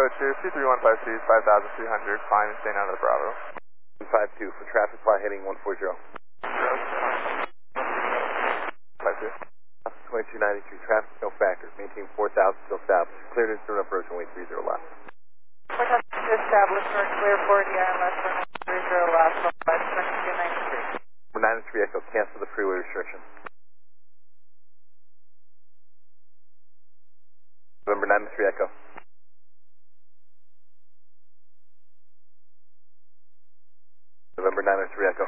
approach here, C3153 is 5,300, climb and staying out of the Bravo. 152 for traffic fly heading 140. 2293, traffic no factors, maintain 4,000 still established, cleared and through approach runway 30 left. 4,000 established, for clear 40 ILS, 30 left, 593. 93 Echo, cancel the freeway restriction. November 93 Echo. November 93 Echo.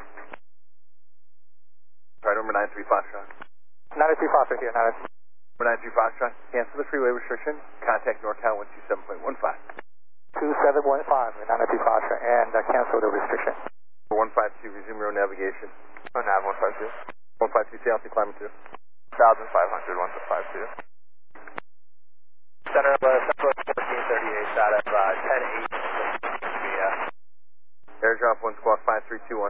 Sorry, November 93 Foxtrot. 93 Foxtrot here, 93. Number 93 Foxtrot, cancel the freeway restriction, contact NorCal 127.15. 2715, 93 Foxtrot, and cancel the restriction. 152, resume your own navigation. Oh, nav 152. 152, stay healthy, climbing 2. 1,500, 152. Center of Central 1438, out of 10-8. Airdrop 1 squawk 5321.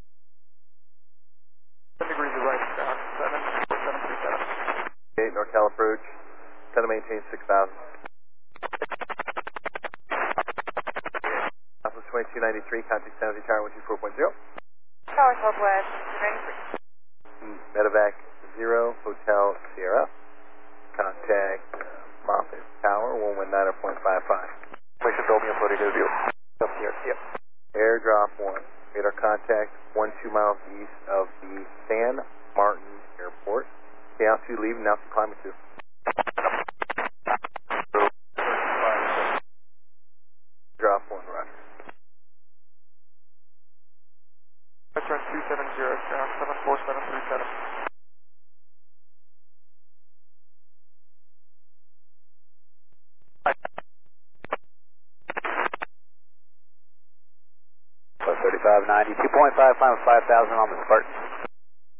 10 degrees of right, 737. 8 NorCal approach, try to maintain 6,000. Alpha 2293, contact San Jose Tower 124.0. Tower Southwest 293. Medevac 0, Hotel Sierra. Contact Moffett Tower 119.55. Place of Dolby and Florida to view. Up here, yep. Airdrop 1, radar contact 1 2 miles east of the San Martin Airport. Okay, altitude leaving, now to climate 2. Drop 1, roger. Veteran 270, ground 74737. +3590, 2.5 final 5,000 on the Spartan.